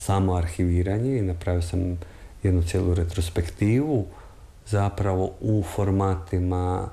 samo arhiviranje i napravio sam jednu cijelu retrospektivu zapravo u formatima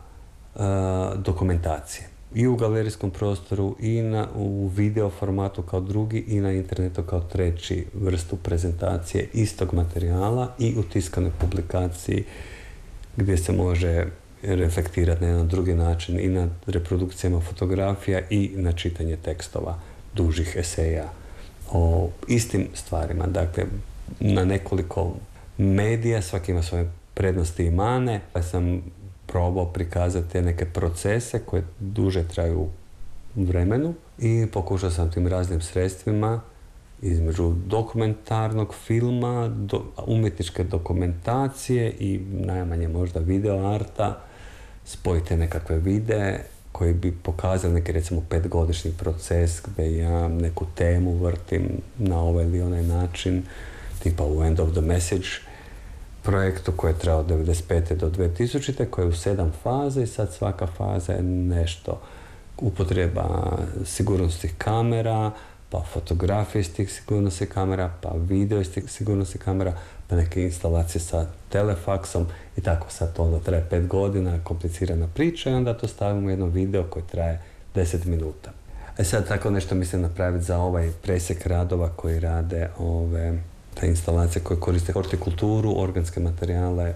dokumentacije. I u galerijskom prostoru, i u video formatu kao drugi, i na internetu kao treći vrstu prezentacije istog materijala, i u tiskanoj publikaciji gdje se može reflektirati na jedan drugi način i na reprodukcijama fotografija i na čitanje tekstova, dužih eseja o istim stvarima. Dakle, na nekoliko medija, svaki ima svoje prednosti i mane, pa sam probao prikazati neke procese koje duže traju u vremenu i pokušao sam tim raznim sredstvima između dokumentarnog filma, umjetničke dokumentacije i najmanje možda video arta spojiti nekakve videe koji bi pokazali neki recimo 5-godišnji proces gdje ja neku temu vrtim na ovaj ili onaj način, tipa u End of the Message projektu koji je trajao od 1995. do 2000. koji je u 7 faza i sad svaka faza je nešto. Upotreba sigurnosnih kamera, pa fotografije iz tih sigurnosnih kamera, pa video iz tih sigurnosnih kamera, pa neke instalacije sa telefaksom i tako sad to onda traje 5 godina, komplicirana priča i onda to stavimo u jedno video koji traje 10 minuta. Sad tako nešto mislim napraviti za ovaj presjek radova koji rade te instalacije koje koriste hortikulturu, organske materijale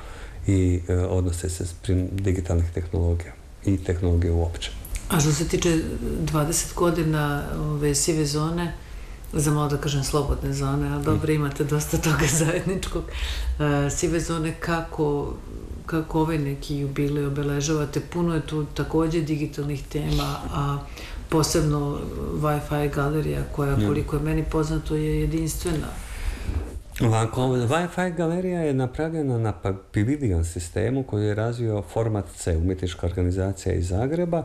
i odnose se s digitalnih tehnologija i tehnologije uopće. A što se tiče 20 godina ove sive zone, za malo da kažem slobodne zone, ali dobro, imate dosta toga zajedničkog. Sive zone, kako ovaj neki jubilej obeležavate? Puno je tu također digitalnih tema, a posebno Wi-Fi galerija koja, koliko je meni poznato, je jedinstvena. Ovako, Wi-Fi galerija je napravljena na Pavilion sistemu koji je razvio Format C, umjetnička organizacija iz Zagreba,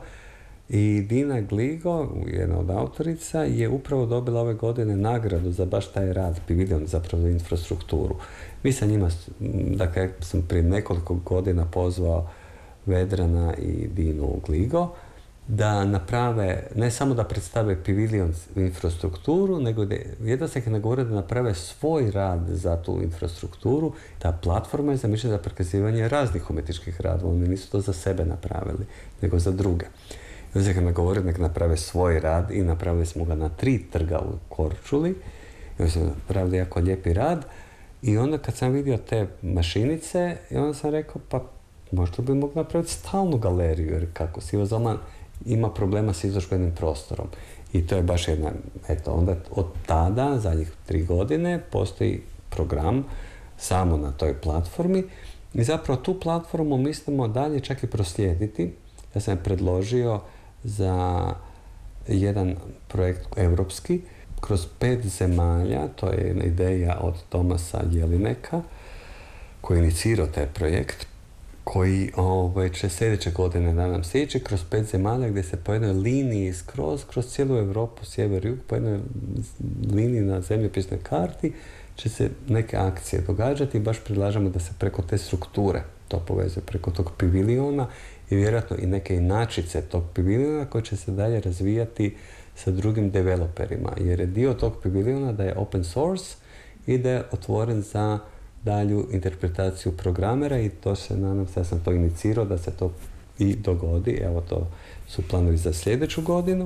i Dina Gligo, jedna od autorica, je upravo dobila ove godine nagradu za baš taj rad, Pavilion, zapravo infrastrukturu. Mi sa njima, dakle, sam prije nekoliko godina pozvao Vedrana i Dinu Gligo da naprave, ne samo da predstave Pavilion infrastrukturu, nego da jednostavno nagovore da naprave svoj rad za tu infrastrukturu. Ta platforma je zamišljena za prikazivanje raznih umjetničkih radova. Oni nisu to za sebe napravili, nego za druge. I onda sam nagovorio nek naprave svoj rad i napravili smo ga na 3 trga u Korčuli. I onda smo napravili jako lijepi rad. I onda kad sam vidio te mašinice, i onda sam rekao, pa možda bi mogli napraviti stalnu galeriju, jer kako siva zona ima problema s izložbenim prostorom. I to je baš jedna, eto, onda od tada, zadnjih 3 godine, postoji program samo na toj platformi i zapravo tu platformu mislimo dalje čak i proslijediti. Ja sam predložio za jedan projekt europski kroz 5 zemalja, to je jedna ideja od Tomasa Jelineka koji je inicirao taj projekt, koji će sljedeće godine, nadam se, ići kroz 5 zemalja gdje se po jednoj liniji kroz cijelu Europu, sjever i jug, po jednoj liniji na zemljopisnoj karti će se neke akcije događati i baš predlažemo da se preko te strukture to povezuje, preko tog paviliona i vjerojatno i neke inačice tog paviliona koje će se dalje razvijati sa drugim developerima, jer je dio tog paviliona da je open source i da je otvoren za dalju interpretaciju programera i to se, nadam se, ja sam to inicirao da se to i dogodi. Evo, to su planovi za sljedeću godinu.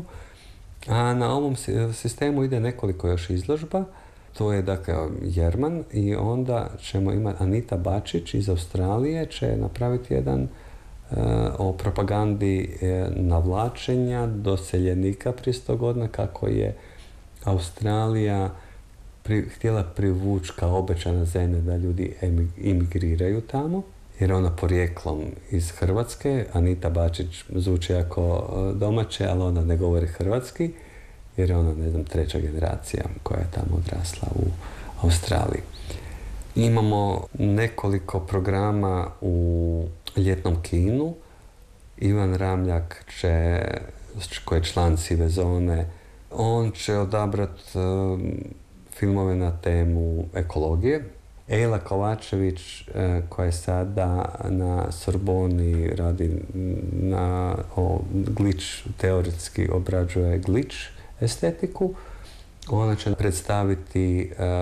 A na ovom sistemu ide nekoliko još izložba. To je, dakle, Jerman i onda ćemo imati Anita Bačić iz Australije će napraviti jedan o propagandi navlačenja doseljenika prije 100 godina, kako je Australija htjela privući kao obećana zemlja da ljudi imigriraju tamo, jer je ona porijeklom iz Hrvatske. Anita Bačić zvuči jako domaće, ali ona ne govori hrvatski, jer je ona, ne znam, 3. generacija koja je tamo odrasla u Australiji. Imamo nekoliko programa u ljetnom kinu. Ivan Ramljak koji je član Sive zone, on će odabrati filmove na temu ekologije. Ejla Kovačević, koja je sada na Sorboni, radi na glitch, teoretski obrađuje glitch estetiku. Ona će predstaviti